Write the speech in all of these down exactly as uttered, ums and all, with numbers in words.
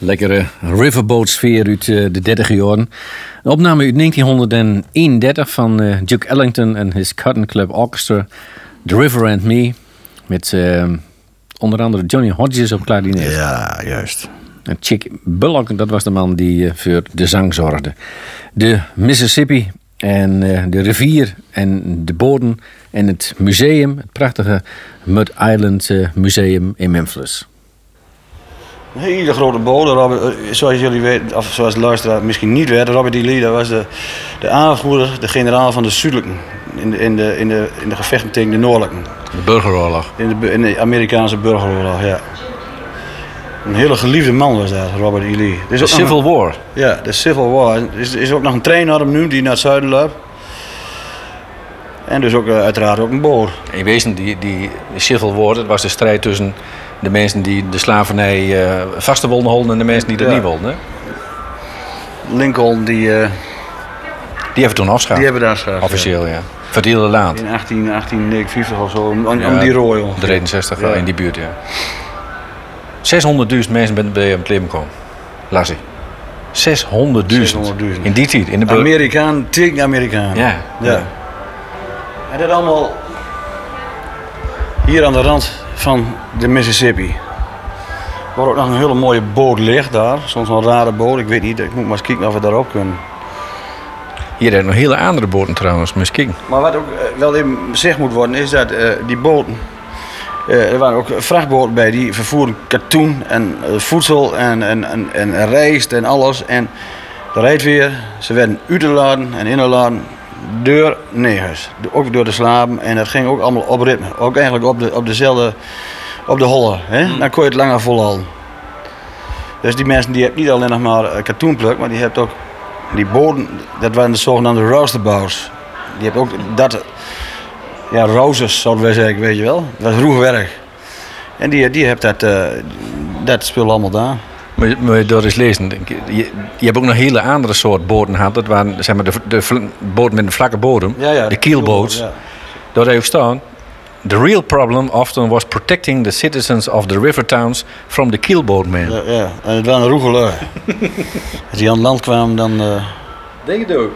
Lekkere riverboat sfeer uit uh, de dertiger jaren. Een opname uit negentien eenendertig van uh, Duke Ellington en his Cotton Club Orchestra. The River and Me. Met uh, onder andere Johnny Hodges op klarinet. Ja, juist. En Chick Bullock, dat was de man die uh, voor de zang zorgde. De Mississippi en uh, de rivier en de bodem en het museum. Het prachtige Mud Island uh, Museum in Memphis. Een hele grote boot. Robert, zoals jullie weten, of zoals de luisteraar misschien niet weet, Robert E. Lee, dat was de, de aanvoerder, de generaal van de Zuidelijken. In de, in de, in de, in de gevechten tegen de Noordelijken. De burgeroorlog. In de, in de Amerikaanse burgeroorlog, ja. Een hele geliefde man was dat, Robert E. Lee. De Civil een, War. Ja, de Civil War. Er is, is ook nog een trein naar hem nu die naar het zuiden loopt. En dus ook uh, uiteraard ook een boot. In wezen, die, die Civil War, dat was de strijd tussen de mensen die de slavernij uh, vaste wilden houden en de mensen die dat ja. niet wilden. Hè? Lincoln, die... Uh, die hebben toen afschaft. Die hebben daar afschaft. Officieel, ja. ja. Verdeelde land. In achttien, achttien negenenvijftig of zo, om, om ja, die rooi. De eenenzestig, ja. In die buurt, ja. zeshonderdduizend mensen ben bij hem het leven gekomen. Las ik. zeshonderdduizend. In die tijd. In de bur- Amerikaan tegen Amerikaan. Ja. ja. ja. En dat allemaal hier aan de rand van de Mississippi. Waar ook nog een hele mooie boot ligt daar. Soms een rare boot, ik weet niet. Ik moet maar eens kijken of we daarop kunnen. Hier zijn nog hele andere boten trouwens, misschien. Maar wat ook uh, wel even gezegd moet worden, is dat uh, die boten... Uh, er waren ook vrachtboten bij die vervoeren katoen en uh, voedsel en, en, en, en rijst en alles. En de rijdt weer, ze werden uitgeladen en ingeladen door negers. Ook door de slaven en dat ging ook allemaal op ritme. Ook eigenlijk op, de, op dezelfde, op de holle. Hè? Dan kon je het langer volhouden. Dus die mensen die hebben niet alleen nog maar katoenpluk, maar die hebben ook die boten, dat waren de zogenaamde roosterbouwers. Die hebben ook dat... Ja, roosters, zouden wij zeggen, weet je wel. Dat was roegwerk. En die, die heeft dat, uh, dat spul allemaal daar. Maar, maar door eens lezen, je, je hebt ook nog hele andere soort boten gehad. Dat waren zeg maar, de, de boten met een vlakke bodem, ja, ja, de keelboot. Ja. Daar heb je staan. The real problem often was protecting the citizens of the river towns from the keelboatmen. Ja, ja, en het waren roegelui. Als die aan het land kwamen, dan... Uh... Denk je ook?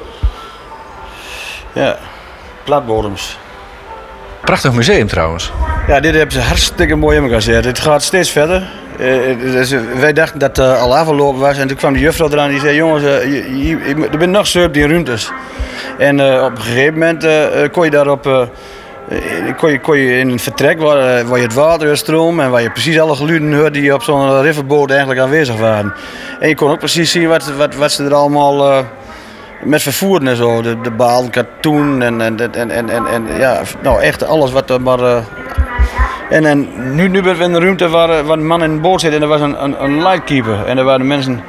Ja, platbodems. Prachtig museum trouwens. Ja, dit hebben ze hartstikke mooi in elkaar gezet. Het gaat steeds verder. Uh, dus wij dachten dat het uh, al afgelopen was. En toen kwam de juffrouw eraan die zei... Jongens, uh, je, je, je, er zijn nog zeventig ruimtes. En uh, op een gegeven moment uh, kon je daarop... Uh, kon, je, kon je in een vertrek waar, uh, waar je het water hoort stromen... en waar je precies alle geluiden hoort die op zo'n riverboot eigenlijk aanwezig waren. En je kon ook precies zien wat, wat, wat ze er allemaal... Uh, met vervoeren en zo, de, de baal, katoen en, en, en, en, en, en ja, nou echt alles wat er maar... Uh, en, en nu, nu ben we in de ruimte waar, waar een man in een boot zit en er was een, een, een lightkeeper. En er waren mensen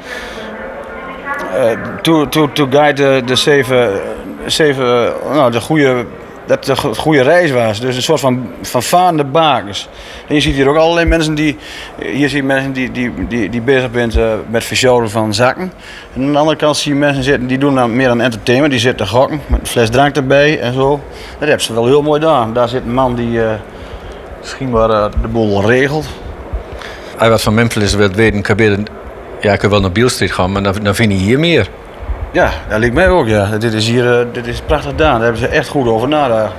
uh, to, to, to guide de zeven, zeven uh, nou de goede, dat de goede reis was. Dus een soort van, van varende bakens. En je ziet hier ook allerlei mensen die, hier zie je mensen die, die, die, die bezig zijn uh, met verzorgen van zakken. En aan de andere kant zie je mensen zitten die doen dan meer aan entertainment. Die zitten te gokken met een fles drank erbij en zo. Dat hebben ze wel heel mooi gedaan. Daar zit een man die uh, misschien wel uh, de boel regelt. Als je wat van Memphis wilt weten, kan je, ja, kan je wel naar Beale Street gaan, maar dan, dan vind je hier meer. Ja, dat lijkt mij ook, ja. Dit is hier uh, dit is prachtig gedaan. Daar hebben ze echt goed over nagedacht.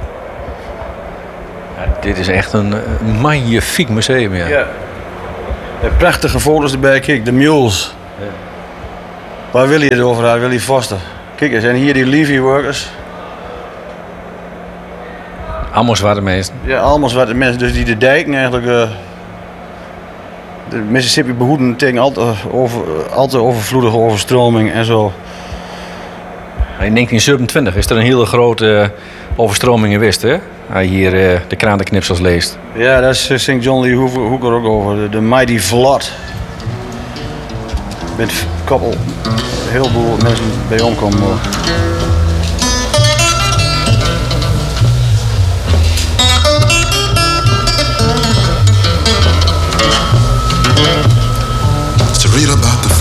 Ja, dit is echt een uh, magnifiek museum, ja. Ja. Prachtige foto's erbij. Kijk, de mules. Ja. Waar wil je het over hebben? Willie Foster. Kijk eens, en hier die Levy workers. Allemaal zwarte mensen. Ja, allemaal zwarte mensen. Dus die de dijken eigenlijk... Uh, de Mississippi behoeden tegen al te, over, al te overvloedige overstroming en zo. In negentien zevenentwintig is er een hele grote uh, overstroming geweest, hè? Als je hier uh, de krantenknipsels leest. Ja, daar is uh, Saint John Lee Hooker ook over. De, de Mighty Flood. Met een koppel, een heleboel mensen bij omkomen. To read about the